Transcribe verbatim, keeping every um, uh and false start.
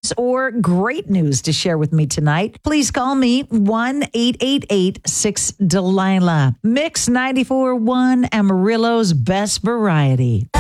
or great news to share with me tonight, please call me one eight eight eight six Delilah. Mix ninety-four point one, Amarillo's best variety.